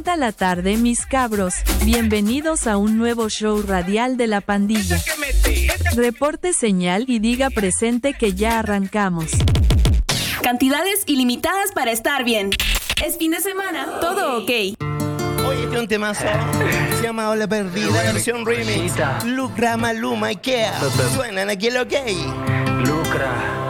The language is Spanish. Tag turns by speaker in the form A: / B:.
A: La tarde, mis cabros, bienvenidos a un nuevo show radial de la pandilla. Reporte señal y diga presente que ya arrancamos.
B: Cantidades ilimitadas para estar bien. Es fin de semana, todo ok.
C: Oye, este es un temazo. Se llama Ola Perdida, versión remix. Lucra, Maluma y Kea. Suenan aquí el ok.
D: Lucra.